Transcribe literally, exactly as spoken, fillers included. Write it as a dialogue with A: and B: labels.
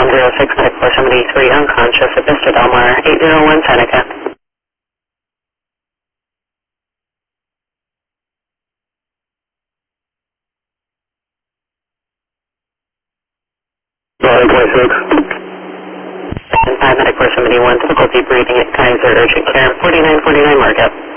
A: one zero six, medic four seventy-three, unconscious at Vista Del Mar, eight zero one Seneca.
B: nine twenty-six.
A: And five, medic four seventy-one, difficulty breathing at Kaiser, urgent care, forty-nine forty-nine markup.